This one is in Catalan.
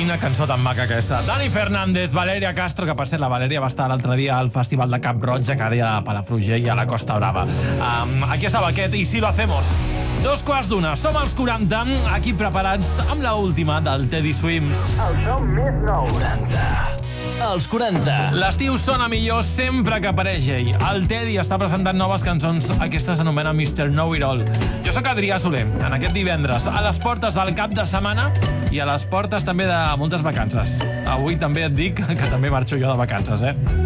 Quina cançó tan maca aquesta. Dani Fernández, Valeria Castro, que per cert la Valeria va estar l'altre dia al Festival de Cap Roig, que ara a Palafrugell i a la Costa Brava. Aquí estava aquest, i si lo hacemos. 2:15, som als 40, aquí preparats amb la última del Teddy Swims. El som més nou. 40. Els 40. L'estiu sona millor sempre que apareix ell. El Teddy està presentant noves cançons, aquesta s'anomena Mr. Know-It-All. Jo sóc Adrià Soler, en aquest divendres, a les portes del cap de setmana i a les portes també de moltes vacances. Avui també et dic que també marxo jo de vacances,